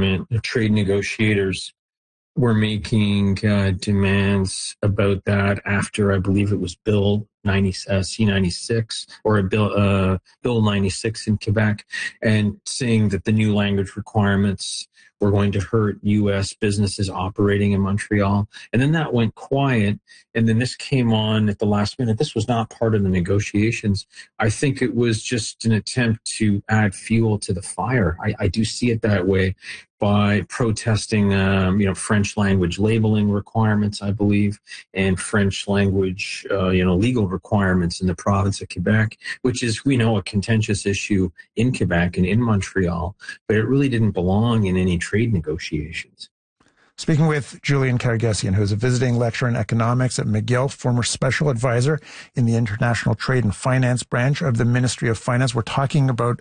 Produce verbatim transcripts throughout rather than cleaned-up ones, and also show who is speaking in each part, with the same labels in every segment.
Speaker 1: government, the trade negotiators were making uh, demands about that after, I believe it was Bill ninety, uh, C ninety-six or a Bill uh, Bill ninety-six in Quebec, and saying that the new language requirements were going to hurt U S businesses operating in Montreal. And then that went quiet, and then this came on at the last minute. This was not part of the negotiations. I think it was just an attempt to add fuel to the fire. I, I do see it that way, by protesting, um, you know, French language labeling requirements, I believe, and French language, uh, you know, legal requirements in the province of Quebec, which is, we know, a contentious issue in Quebec and in Montreal, but it really didn't belong in any trade negotiations.
Speaker 2: Speaking with Julian Karagesian, who is a visiting lecturer in economics at McGill, former special advisor in the International Trade and Finance branch of the Ministry of Finance. We're talking about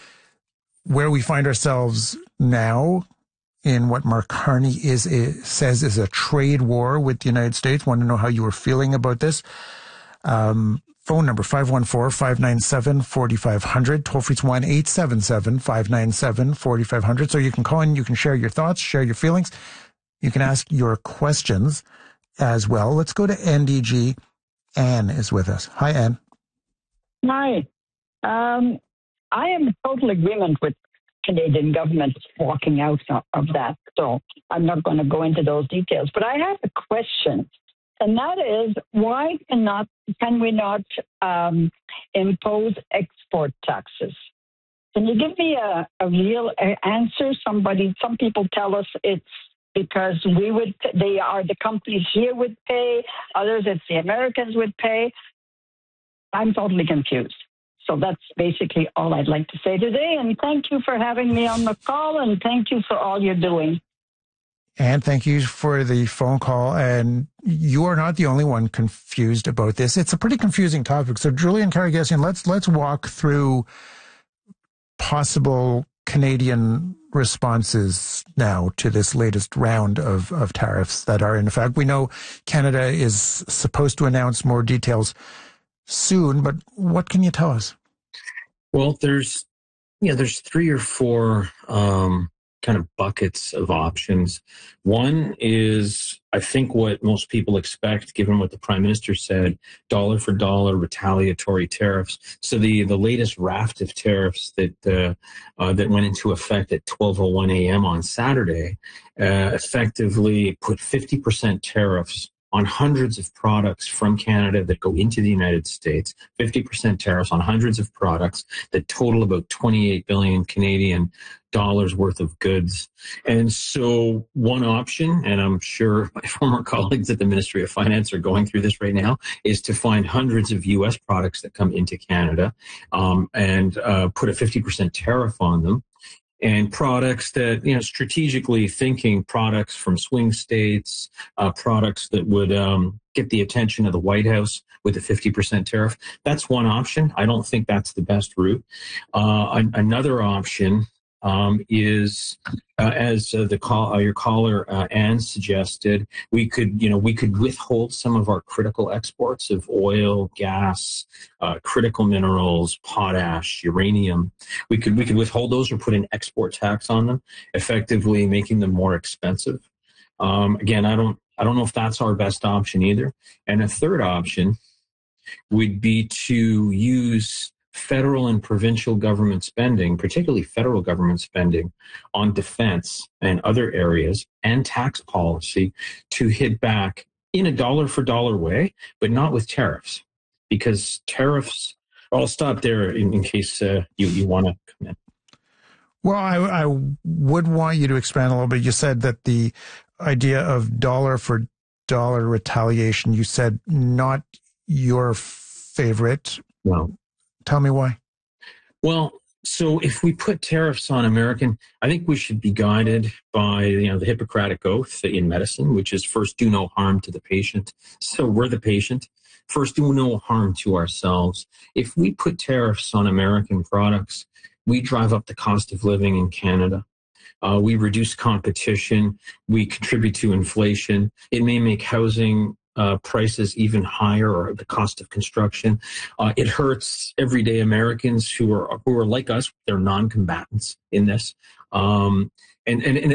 Speaker 2: where we find ourselves now in what Mark Carney is, is says is a trade war with the United States. Want to know how you were feeling about this. Um, phone number five one four, five nine seven, four five zero zero. Toll free one eight seven seven, five nine seven, four five zero zero. So you can call in, you can share your thoughts, share your feelings. You can ask your questions as well. Let's go to N D G. Anne is with us. Hi, Anne.
Speaker 3: Hi. Um, I am in total agreement with Canadian government walking out of that, so I'm not going to go into those details. But I have a question, and that is, why cannot can we not um, impose export taxes? Can you give me a, a real answer? Somebody, some people tell us it's because we would, they are the companies here would pay, others it's the Americans would pay. I'm totally confused. So that's basically all I'd like to say today. And thank you for having me on the call, and thank you for all you're doing.
Speaker 2: And thank you for the phone call. And you are not the only one confused about this. It's a pretty confusing topic. So Julian Karagesian, let's let's walk through possible Canadian responses now to this latest round of, of tariffs that are in effect. We know Canada is supposed to announce more details soon, but what can you tell us?
Speaker 1: Well, there's, yeah, there's three or four um, kind of buckets of options. One is, I think, what most people expect, given what the Prime Minister said, dollar for dollar retaliatory tariffs. So the, the latest raft of tariffs that uh, uh, that went into effect at twelve oh one a.m. on Saturday uh, effectively put fifty percent tariffs on hundreds of products from Canada that go into the United States, fifty percent tariffs on hundreds of products that total about twenty-eight billion Canadian dollars worth of goods. And so one option, and I'm sure my former colleagues at the Ministry of Finance are going through this right now, is to find hundreds of U S products that come into Canada um, and uh, put a fifty percent tariff on them. And products that, you know, strategically thinking products from swing states, uh, products that would um, get the attention of the White House with a fifty percent tariff. That's one option. I don't think that's the best route. Uh, an- another option um, is, uh, as uh, the call, uh, your caller uh, Anne suggested, we could, you know, we could withhold some of our critical exports of oil, gas, uh, critical minerals, potash, uranium. We could we could withhold those or put an export tax on them, effectively making them more expensive. Um, again, I don't I don't know if that's our best option either. And a third option would be to use federal and provincial government spending, particularly federal government spending on defense and other areas, and tax policy to hit back in a dollar for dollar way, but not with tariffs, because tariffs, I'll stop there in, in case uh, you, you want to come in.
Speaker 2: Well, I, I would want you to expand a little bit. You said that the idea of dollar for dollar retaliation, you said not your favorite.
Speaker 1: No.
Speaker 2: Tell me why.
Speaker 1: Well, so if we put tariffs on American, I think we should be guided by, you know, the Hippocratic Oath in medicine, which is first do no harm to the patient. So we're the patient. First do no harm to ourselves. If we put tariffs on American products, we drive up the cost of living in Canada. Uh, we reduce competition. We contribute to inflation. It may make housing Uh, prices even higher, or the cost of construction. Uh, it hurts everyday Americans who are who are like us. They're non-combatants in this, um, and, and and